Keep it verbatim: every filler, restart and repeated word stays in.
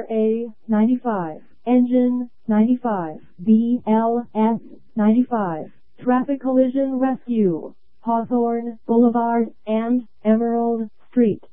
R A ninety-five, Engine ninety-five, B L S ninety-five, Traffic Collision Rescue, Hawthorne Boulevard and Emerald Street.